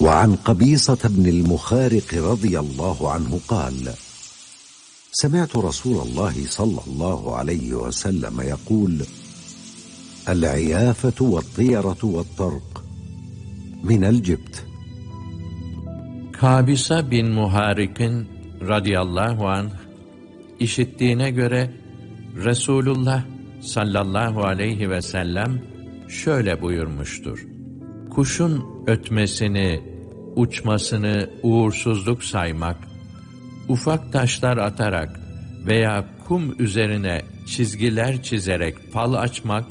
وعن قبيصة بن المخارق رضي الله عنه قال: سمعت رسول الله صلى الله عليه وسلم يقول: العيافة والطيرة والطرق من الجبت. Kabisa bin Muharik'in radıyallahu anh işittiğine göre Resulullah sallallahu aleyhi ve sellem şöyle buyurmuştur: Kuşun ötmesini, uçmasını uğursuzluk saymak, ufak taşlar atarak veya kum üzerine çizgiler çizerek fal açmak